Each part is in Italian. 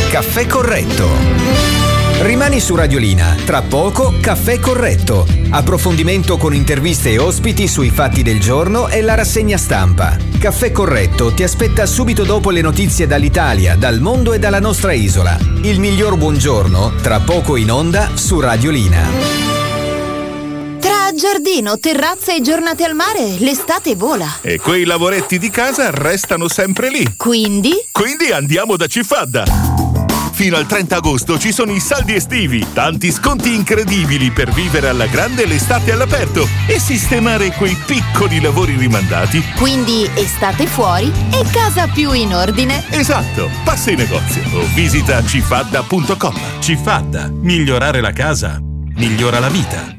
Caffè Corretto. Rimani su Radiolina, tra poco Caffè Corretto. Approfondimento con interviste e ospiti sui fatti del giorno e la rassegna stampa. Caffè Corretto ti aspetta subito dopo le notizie dall'Italia, dal mondo e dalla nostra isola. Il miglior buongiorno, tra poco in onda su Radiolina. Tra giardino, terrazza e giornate al mare, l'estate vola. E quei lavoretti di casa restano sempre lì. Quindi andiamo da Cifadda. Fino al 30 agosto ci sono i saldi estivi, tanti sconti incredibili per vivere alla grande l'estate all'aperto e sistemare quei piccoli lavori rimandati. Quindi estate fuori e casa più in ordine. Esatto, passa in negozio o visita cifadda.com. Cifadda, migliorare la casa, migliora la vita.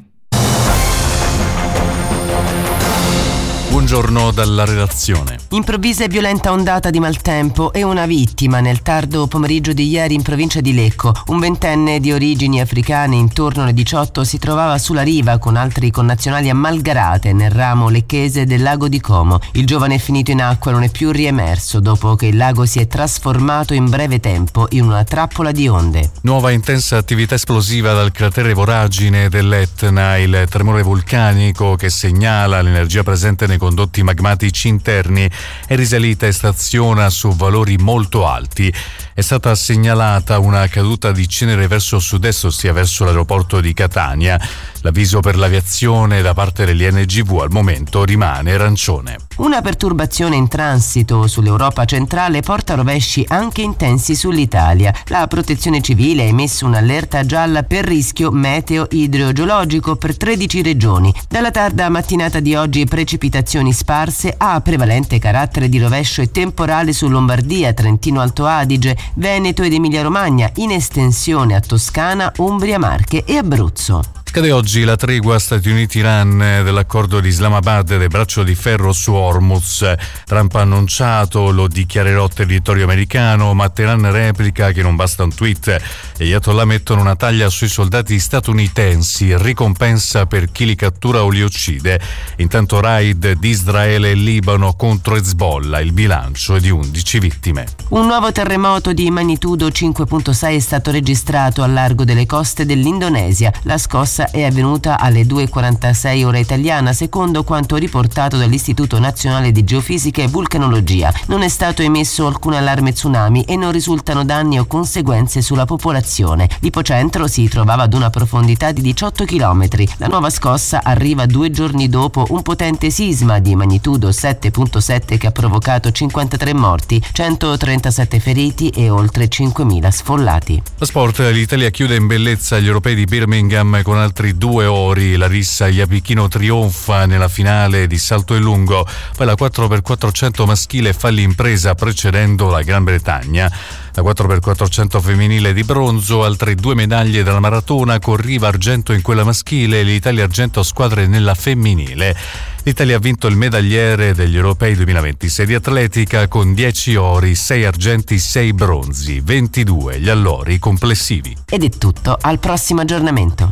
Buongiorno dalla redazione. Improvvisa e violenta ondata di maltempo e una vittima nel tardo pomeriggio di ieri in provincia di Lecco. Un ventenne di origini africane intorno alle 18 si trovava sulla riva con altri connazionali a Malgarate nel ramo lecchese del lago di Como. Il giovane è finito in acqua e non è più riemerso dopo che il lago si è trasformato in breve tempo in una trappola di onde. Nuova intensa attività esplosiva dal cratere voragine dell'Etna, il tremore vulcanico che segnala l'energia presente nei condotti magmatici interni è risalita e staziona su valori molto alti. È stata segnalata una caduta di cenere verso sud-est, ossia verso l'aeroporto di Catania. L'avviso per l'aviazione da parte dell'INGV al momento rimane arancione. Una perturbazione in transito sull'Europa centrale porta rovesci anche intensi sull'Italia. La Protezione Civile ha emesso un'allerta gialla per rischio meteo idrogeologico per 13 regioni. Dalla tarda mattinata di oggi precipitazioni sparse a prevalente carattere di rovescio e temporale su Lombardia, Trentino Alto Adige, Veneto ed Emilia-Romagna, in estensione a Toscana, Umbria, Marche e Abruzzo. Scade oggi la tregua Stati Uniti-Iran dell'accordo di Islamabad del braccio di ferro su Hormuz. Trump ha annunciato: lo dichiarerò territorio americano, ma Teheran replica che non basta un tweet e gli Ayatollah mettono una taglia sui soldati statunitensi, ricompensa per chi li cattura o li uccide. Intanto raid di Israele e Libano contro Hezbollah, il bilancio è di 11 vittime. Un nuovo terremoto di magnitudo 5.6 è stato registrato al largo delle coste dell'Indonesia. La scossa è avvenuta alle 2:46 ora italiana, secondo quanto riportato dall'Istituto Nazionale di Geofisica e Vulcanologia. Non è stato emesso alcun allarme tsunami e non risultano danni o conseguenze sulla popolazione. L'ipocentro si trovava ad una profondità di 18 km. La nuova scossa arriva 2 giorni dopo un potente sisma di magnitudo 7.7 che ha provocato 53 morti, 137 feriti e oltre 5.000 sfollati. La sport, l'Italia chiude in bellezza gli europei di Birmingham con altri 2 ori. Larissa Iapichino trionfa nella finale di salto e lungo, poi la 4x400 maschile fa l'impresa precedendo la Gran Bretagna. La 4x400 femminile di bronzo, altre 2 medaglie dalla maratona con Riva argento in quella maschile e l'Italia argento a squadre nella femminile. L'Italia ha vinto il medagliere degli europei 2026 di atletica con 10 ori, 6 argenti, 6 bronzi, 22 gli allori complessivi. Ed è tutto, al prossimo aggiornamento.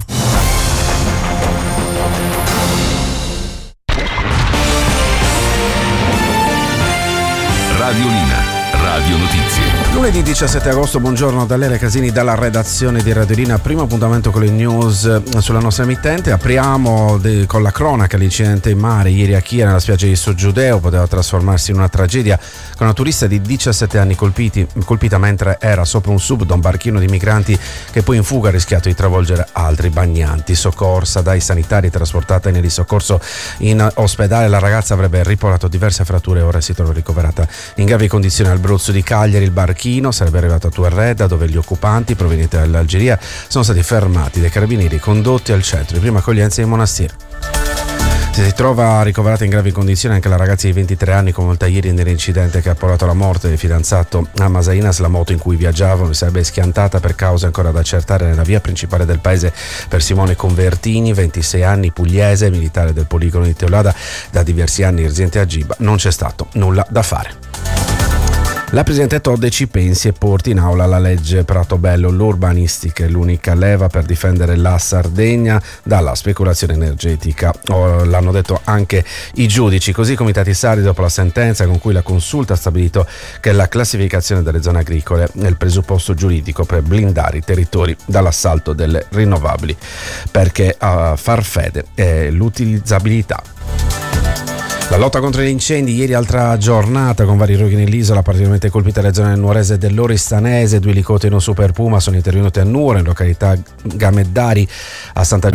Radiolina, Radio Notizie. Lunedì 17 agosto, buongiorno da Lele Casini dalla redazione di Radiolina. Primo appuntamento con le news sulla nostra emittente. Apriamo con la cronaca. L'incidente in mare ieri a Chia nella spiaggia di Soggiudeo poteva trasformarsi in una tragedia con una turista di 17 anni colpita mentre era sopra un sub da un barchino di migranti che poi in fuga ha rischiato di travolgere altri bagnanti. Soccorsa dai sanitari, trasportata in elisoccorso in ospedale, la ragazza avrebbe riportato diverse fratture e ora si trova ricoverata in gravi condizioni al Bruzzo di Cagliari. Il barchino sarebbe arrivato a Tuerredda, dove gli occupanti provenienti dall'Algeria sono stati fermati dai carabinieri, condotti al centro di prima accoglienza in Monastir. Si trova ricoverata in gravi condizioni anche la ragazza di 23 anni coinvolta ieri nell'incidente che ha portato alla morte del fidanzato a Masainas. La moto in cui viaggiavano sarebbe schiantata per cause ancora da accertare nella via principale del paese per Simone Convertini, 26 anni, pugliese, militare del poligono di Teolada, da diversi anni residente a Giba. Non c'è stato nulla da fare. La Presidente Todde ci pensi e porti in aula la legge Pratobello. L'urbanistica è l'unica leva per difendere la Sardegna dalla speculazione energetica. L'hanno detto anche i giudici, così i comitati sardi dopo la sentenza con cui la Consulta ha stabilito che la classificazione delle zone agricole è il presupposto giuridico per blindare i territori dall'assalto delle rinnovabili, perché a far fede è l'utilizzabilità. La lotta contro gli incendi, ieri altra giornata con vari roghi nell'isola, particolarmente colpite le zone nuorese dell'Oristanese. 2 elicotteri Super Puma sono intervenuti a Nuoro, in località Gameddari a Santa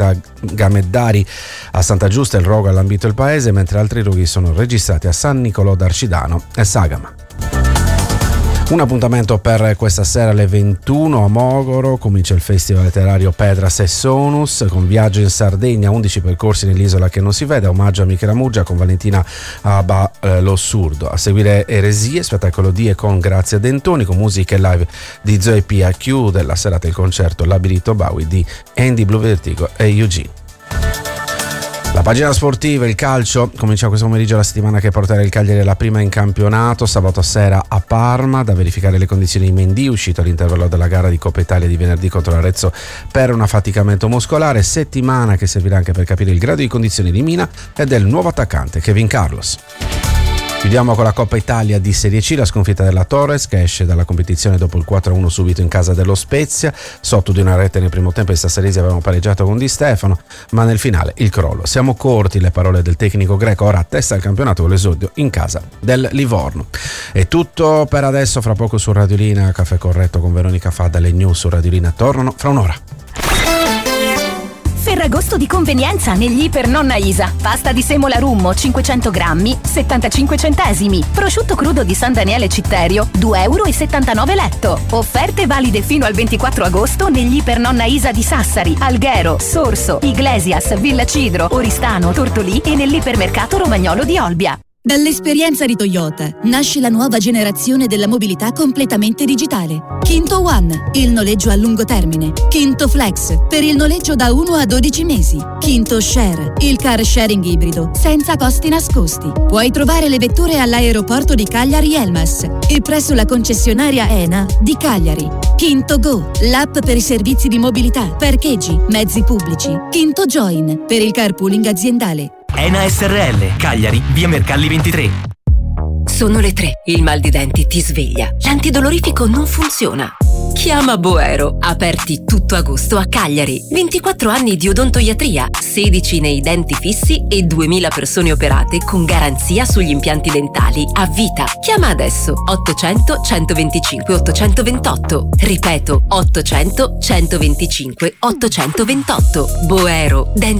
Giusta. Il rogo ha lambito il paese, mentre altri roghi sono registrati a San Nicolò d'Arcidano e Sagama. Un appuntamento per questa sera alle 21 a Mogoro, comincia il festival letterario Pedras e Sonus con viaggio in Sardegna, 11 percorsi nell'isola che non si vede, omaggio a Michela Muggia con Valentina Abba Lo Surdo. A seguire Eresie, spettacolo di e con Grazia Dentoni con musiche live di Zoe Pia. Chiude la serata il concerto Labirinto Bowie di Andy Blue Vertigo e Eugene. La pagina sportiva, il calcio, comincia questo pomeriggio la settimana che porterà il Cagliari alla prima in campionato, sabato sera a Parma, da verificare le condizioni di Mendy, uscito all'intervallo della gara di Coppa Italia di venerdì contro l'Arezzo per un affaticamento muscolare, settimana che servirà anche per capire il grado di condizioni di Mina e del nuovo attaccante Kevin Carlos. Chiudiamo con la Coppa Italia di Serie C, la sconfitta della Torres che esce dalla competizione dopo il 4-1 subito in casa dello Spezia. Sotto di una rete nel primo tempo i sassaresi avevano pareggiato con Di Stefano, ma nel finale il crollo. Siamo corti, le parole del tecnico greco, ora a testa al campionato con l'esordio in casa del Livorno. È tutto per adesso, fra poco su Radiolina, Caffè Corretto con Veronica Fadda, le news su Radiolina tornano fra un'ora. Ferragosto di convenienza negli Iper Nonna Isa. Pasta di semola Rummo 500 grammi 75 centesimi. Prosciutto crudo di San Daniele Citterio 2,79 € letto. Offerte valide fino al 24 agosto negli Iper Nonna Isa di Sassari, Alghero, Sorso, Iglesias, Villa Cidro, Oristano, Tortolì e nell'ipermercato Romagnolo di Olbia. Dall'esperienza di Toyota nasce la nuova generazione della mobilità completamente digitale. Kinto One, il noleggio a lungo termine. Kinto Flex, per il noleggio da 1 a 12 mesi. Kinto Share, il car sharing ibrido, senza costi nascosti. Puoi trovare le vetture all'aeroporto di Cagliari-Elmas e presso la concessionaria ENA di Cagliari. Kinto Go, l'app per i servizi di mobilità, parcheggi, mezzi pubblici. Kinto Join, per il carpooling aziendale. ENA SRL, Cagliari, via Mercalli 23. Sono le 3, il mal di denti ti sveglia, l'antidolorifico non funziona. Chiama Boero, aperti tutto agosto a Cagliari, 24 anni di odontoiatria, 16 nei denti fissi e 2000 persone operate con garanzia sugli impianti dentali a vita. Chiama adesso 800 125 828, ripeto 800 125 828. Boero, denti